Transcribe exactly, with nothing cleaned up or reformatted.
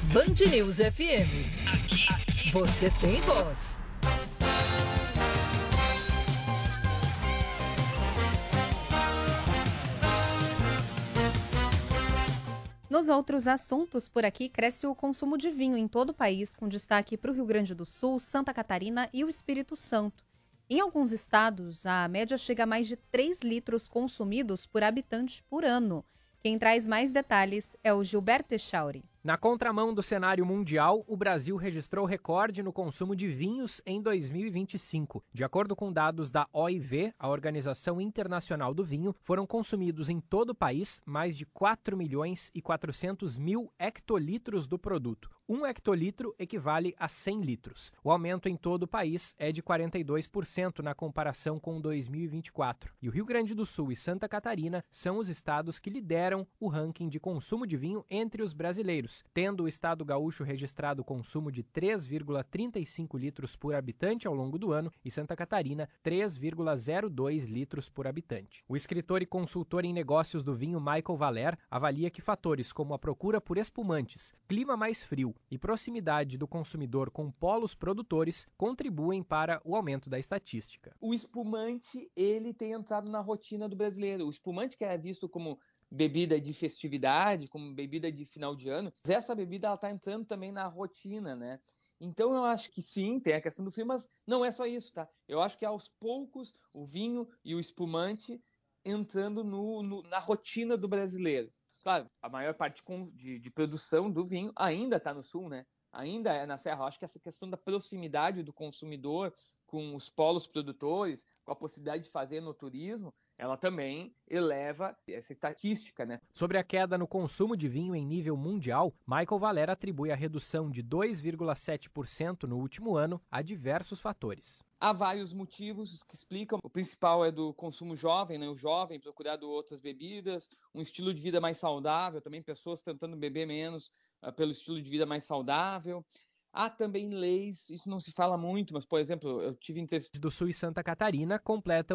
Band News F M. Aqui, você tem voz. Nos outros assuntos, por aqui, cresce o consumo de vinho em todo o país, com destaque para o Rio Grande do Sul, Santa Catarina e o Espírito Santo. Em alguns estados, a média chega a mais de três litros consumidos por habitante por ano. Quem traz mais detalhes é o Gilberto Echauri. Na contramão do cenário mundial, o Brasil registrou recorde no consumo de vinhos em dois mil e vinte e cinco. De acordo com dados da O I V, a Organização Internacional do Vinho, foram consumidos em todo o país mais de quatro milhões e quatrocentos mil hectolitros do produto. Um hectolitro equivale a cem litros. O aumento em todo o país é de quarenta e dois por cento na comparação com dois mil e vinte e quatro. E o Rio Grande do Sul e Santa Catarina são os estados que lideram o ranking de consumo de vinho entre os brasileiros, tendo o estado gaúcho registrado consumo de três vírgula trinta e cinco litros por habitante ao longo do ano e Santa Catarina três vírgula zero dois litros por habitante. O escritor e consultor em negócios do vinho Michael Valer avalia que fatores como a procura por espumantes, clima mais frio e proximidade do consumidor com polos produtores contribuem para o aumento da estatística. O espumante, ele tem entrado na rotina do brasileiro. O espumante, que é visto como bebida de festividade, como bebida de final de ano, essa bebida ela está entrando também na rotina, né? Então eu acho que sim, tem a questão do frio, mas não é só isso, tá? Eu acho que aos poucos o vinho e o espumante entrando no, no, na rotina do brasileiro. Claro, a maior parte de, de produção do vinho ainda está no sul, né? Ainda é na Serra. Eu acho que essa questão da proximidade do consumidor com os polos produtores, com a possibilidade de fazer no turismo, ela também eleva essa estatística, né? Sobre a queda no consumo de vinho em nível mundial, Michael Valer atribui a redução de dois vírgula sete por cento no último ano a diversos fatores. Há vários motivos que explicam. O principal é do consumo jovem, né? O jovem procurando outras bebidas, um estilo de vida mais saudável, também pessoas tentando beber menos uh, pelo estilo de vida mais saudável. Há também leis, isso não se fala muito, mas, por exemplo, eu tive interesse... do Sul e Santa Catarina completam